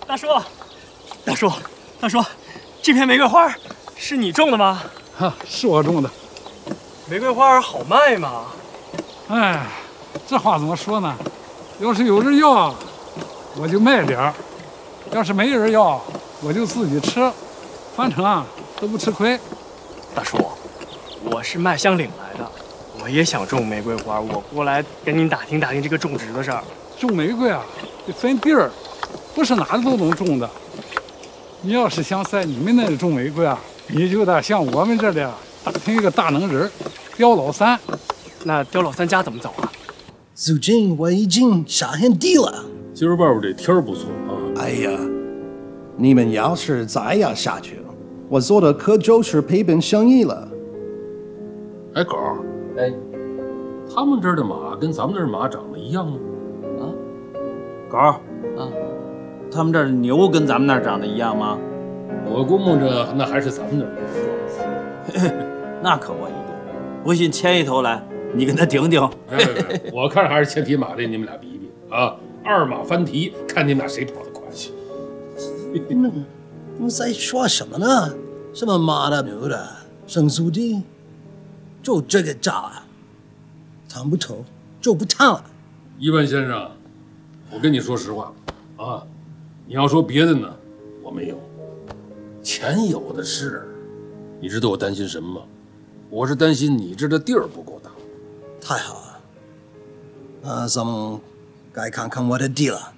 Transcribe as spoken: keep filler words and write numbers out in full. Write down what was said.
大叔，大叔，大叔，这片玫瑰花是你种的吗？ 哈，是我种的。 玫瑰花好卖吗？ 哎，这话怎么说呢？要是有人要，我就卖点儿；要是没人要，我就自己吃，反正啊都不吃亏。 大叔，我是卖香岭来的，我也想种玫瑰花，我过来跟您打听打听这个种植的事儿。 种玫瑰啊，得分地儿，不是哪里都能种的。你要是想在你们那里种玫瑰啊，你就得像我们这里啊，打听一个大能人，刁老三。 那刁老三家怎么走啊？ 最近我已经下完地了。 今儿外边这天儿不错啊。 哎呀，你们要是再要下去，我做的可就是赔本生意了。 哎，狗儿， 哎， 他们这儿的马跟咱们这儿马长得一样吗？ 啊，狗儿， 啊， 他们这儿的牛跟咱们那儿长得一样吗？ 我估摸着那还是咱们那儿的牛壮。 那可不一定，不信牵一头来，你跟他顶顶。 哎，我看还是牵匹马的，你们俩比一比啊！二马翻蹄，看你们俩谁跑得快。 你们你们在说什么呢？什么马的牛的生速地，就这个价啊，谈不透就不谈了。 一万先生，我跟你说实话啊，你要说别的呢，我没有，钱有的是。你知道我担心什么吗？我是担心你这的地儿不够大。 太好了，那咱们该看看我的地了。